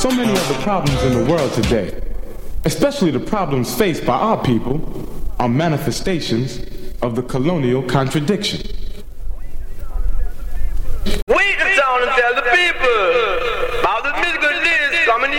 So many of the problems in the world today, especially the problems faced by our people, are manifestations of the colonial contradiction. We in town and tell the people about the musical days coming